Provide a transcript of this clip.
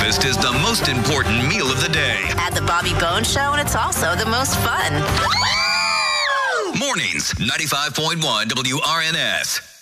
breakfast is the most important meal of the day. At the Bobby Bones Show, and it's also the most fun. Mornings, 95.1 WRNS.